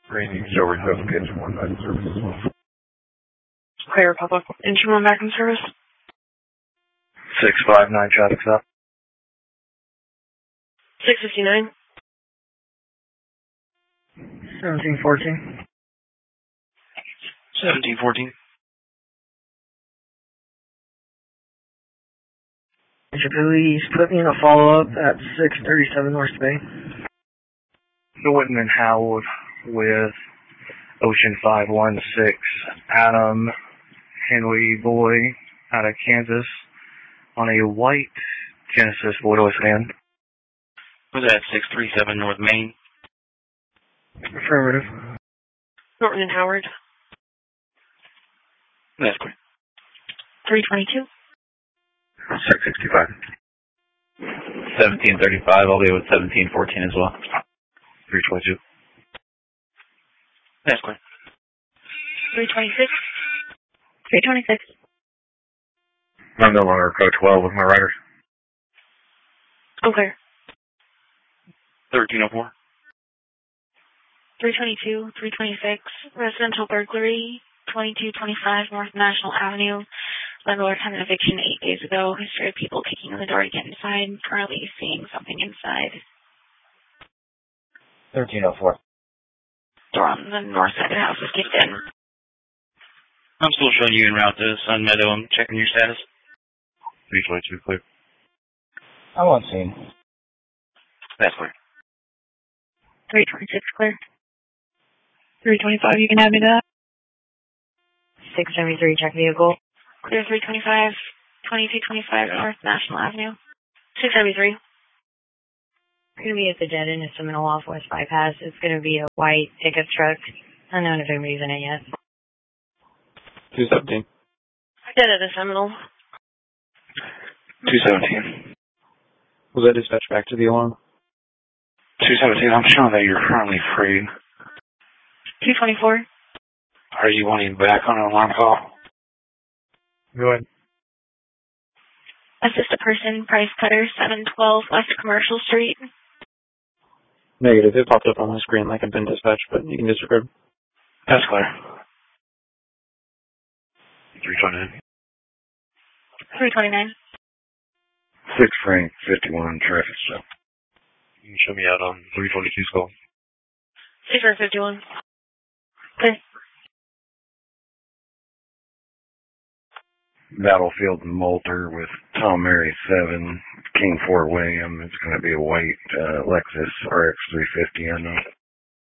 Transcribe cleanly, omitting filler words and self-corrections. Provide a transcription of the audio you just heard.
Racing Silver Coast Engine 1 back in service as well. Clear Republic, Engine 1 back in service. 659 traffic stop. 659. 1714. 1714. Should please put me in a follow-up at 637 North Bay. The Whitman Howard with Ocean 516, Adam Henry Boy out of Kansas on a white Genesis Boyle sedan. Was that 637 North Main? Affirmative. Norton and Howard. That's correct. 322. 665. 1735, I'll be with 1714 as well. 322. That's correct. 326. 326. I'm no longer code 12 with my riders. Okay. 1304. 322, 326. Residential burglary, 2225 North National Avenue. Landlord had an eviction 8 days ago. History of people kicking in the door to get inside. Currently seeing something inside. 1304. Door on the north side of the house is kicked in. I'm still showing you en route to Sun Meadow. I'm checking your status. 322 clear. I'm on scene. That's clear. 326 clear. 325, you can add me to that. 673 check vehicle. Clear 325, 2225 North National Avenue. 673. It's going to be at the dead end of Seminole off West Bypass. It's going to be a white pickup truck. Unknown if anybody's in it yet. 217. Dead at the Seminole. 217. Was that dispatched back to the alarm? 217, I'm showing that you're currently free. 224. Are you wanting back on an alarm call? Go ahead. Assist a person, price cutter, 712 West Commercial Street. Negative. It popped up on the screen like I've been dispatched, but you can disregard. That's clear. 329. 329. 6 Frank, 51 traffic stop. You can show me out on 322's call. 651. Okay. Battlefield Moulter with Tom Mary 7, King 4 William. It's going to be a white Lexus RX 350 unknown.